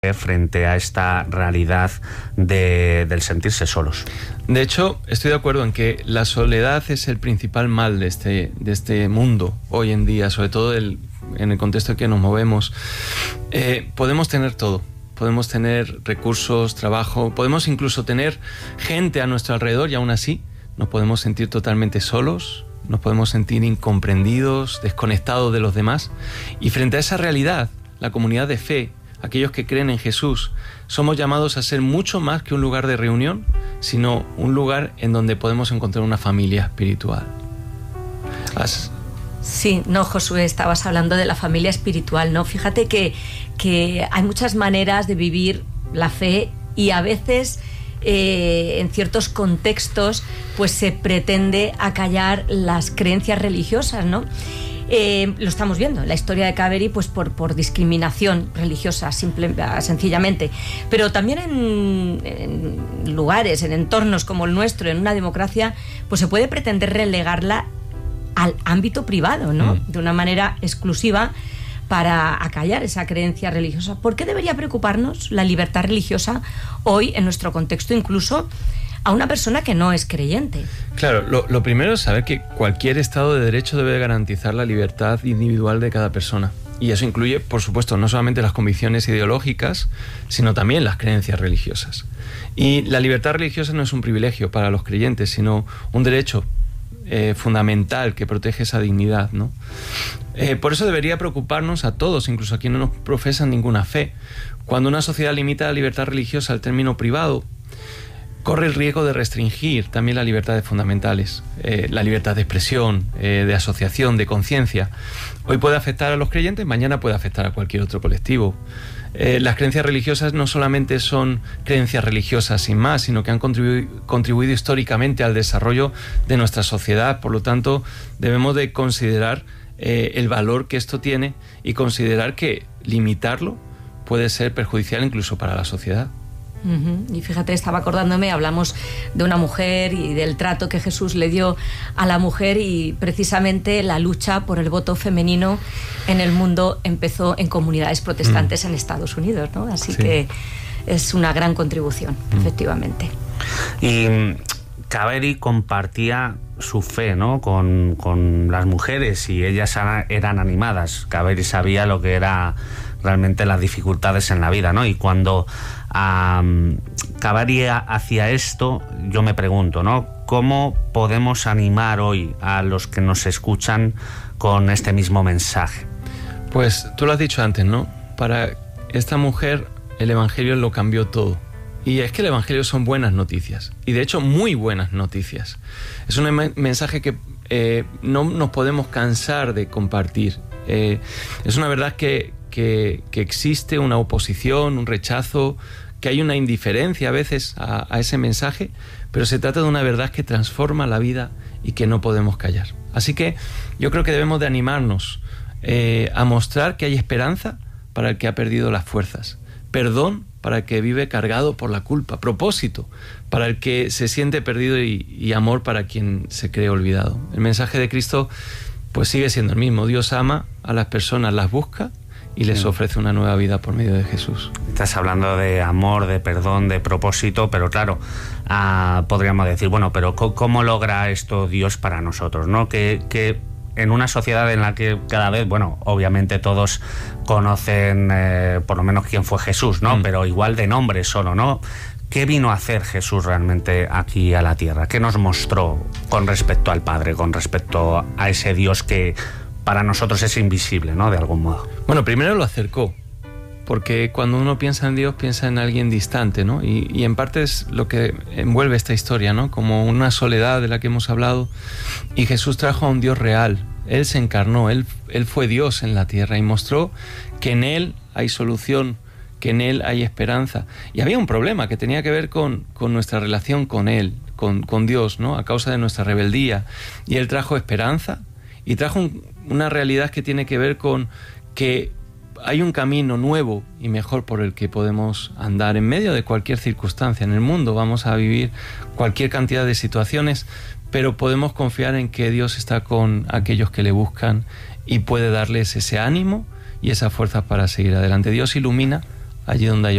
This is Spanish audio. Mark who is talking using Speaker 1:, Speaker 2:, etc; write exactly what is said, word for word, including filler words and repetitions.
Speaker 1: frente a esta realidad de, del sentirse solos.
Speaker 2: De hecho, estoy de acuerdo en que la soledad es el principal mal de este, de este mundo hoy en día, sobre todo el, en el contexto en que nos movemos. Eh, podemos tener todo, podemos tener recursos, trabajo, podemos incluso tener gente a nuestro alrededor y aún así nos podemos sentir totalmente solos, nos podemos sentir incomprendidos, desconectados de los demás. Y frente a esa realidad, la comunidad de fe, aquellos que creen en Jesús, somos llamados a ser mucho más que un lugar de reunión, sino un lugar en donde podemos encontrar una familia espiritual. Has...
Speaker 3: Sí, no, Josué, estabas hablando de la familia espiritual, ¿no? Fíjate que, que hay muchas maneras de vivir la fe y a veces eh, en ciertos contextos pues se pretende acallar las creencias religiosas, ¿no? Eh, lo estamos viendo en la historia de Kaveri, pues por, por discriminación religiosa, simple, sencillamente. Pero también en, en lugares, en entornos como el nuestro, en una democracia, pues se puede pretender relegarla al ámbito privado, ¿no? Mm. De una manera exclusiva para acallar esa creencia religiosa. ¿Por qué debería preocuparnos la libertad religiosa hoy en nuestro contexto, incluso a una persona que no es creyente?
Speaker 2: Claro, lo, lo primero es saber que cualquier Estado de Derecho debe garantizar la libertad individual de cada persona. Y eso incluye, por supuesto, no solamente las convicciones ideológicas, sino también las creencias religiosas. Y la libertad religiosa no es un privilegio para los creyentes, sino un derecho eh, fundamental que protege esa dignidad, ¿no? Eh, por eso debería preocuparnos a todos, incluso a quienes no profesan ninguna fe. Cuando una sociedad limita la libertad religiosa al término privado, corre el riesgo de restringir también las libertades fundamentales, eh, la libertad de expresión, eh, de asociación, de conciencia. Hoy puede afectar a los creyentes, mañana puede afectar a cualquier otro colectivo. Eh, las creencias religiosas no solamente son creencias religiosas sin más, sino que han contribu- contribuido históricamente al desarrollo de nuestra sociedad. Por lo tanto, debemos de considerar eh, el valor que esto tiene y considerar que limitarlo puede ser perjudicial incluso para la sociedad.
Speaker 3: Uh-huh. Y fíjate, estaba acordándome, hablamos de una mujer y del trato que Jesús le dio a la mujer, y precisamente la lucha por el voto femenino en el mundo empezó en comunidades protestantes mm. en Estados Unidos, ¿no? Así sí. que es una gran contribución, mm. efectivamente.
Speaker 1: Y Kaveri compartía su fe, ¿no? con, con las mujeres, y ellas eran animadas. Kaveri sabía lo que era realmente las dificultades en la vida, ¿no? Y cuando um, Kaveri hacía esto, yo me pregunto, ¿no? ¿Cómo podemos animar hoy a los que nos escuchan con este mismo mensaje?
Speaker 2: Pues tú lo has dicho antes, ¿no? Para esta mujer el Evangelio lo cambió todo. Y es que el Evangelio son buenas noticias, y de hecho muy buenas noticias. Es un em- mensaje que eh, no nos podemos cansar de compartir. Eh, es una verdad que Que, que existe una oposición, un rechazo, que hay una indiferencia a veces a, a ese mensaje, pero se trata de una verdad que transforma la vida y que no podemos callar. Así que yo creo que debemos de animarnos eh, a mostrar que hay esperanza para el que ha perdido las fuerzas, perdón para el que vive cargado por la culpa, propósito para el que se siente perdido y, y amor para quien se cree olvidado. El mensaje de Cristo pues sigue siendo el mismo. Dios ama a las personas, las busca y les ofrece una nueva vida por medio de Jesús.
Speaker 1: Estás hablando de amor, de perdón, de propósito, pero claro, uh, podríamos decir, bueno, pero ¿cómo logra esto Dios para nosotros, ¿no? Que, que en una sociedad en la que cada vez, bueno, obviamente todos conocen eh, por lo menos quién fue Jesús, ¿no? Mm. Pero igual de nombre solo, ¿no? ¿Qué vino a hacer Jesús realmente aquí a la tierra? ¿Qué nos mostró con respecto al Padre, con respecto a ese Dios que para nosotros es invisible, ¿no? De algún modo.
Speaker 2: Bueno, primero lo acercó, porque cuando uno piensa en Dios, piensa en alguien distante, ¿no? Y, y en parte es lo que envuelve esta historia, ¿no? Como una soledad de la que hemos hablado, y Jesús trajo a un Dios real. Él se encarnó, Él, él fue Dios en la tierra y mostró que en Él hay solución, que en Él hay esperanza. Y había un problema que tenía que ver con, con nuestra relación con Él, con, con Dios, ¿no? A causa de nuestra rebeldía. Y Él trajo esperanza y trajo un, una realidad que tiene que ver con que hay un camino nuevo y mejor por el que podemos andar en medio de cualquier circunstancia. En el mundo vamos a vivir cualquier cantidad de situaciones, pero podemos confiar en que Dios está con aquellos que le buscan y puede darles ese ánimo y esa fuerza para seguir adelante. Dios ilumina allí donde hay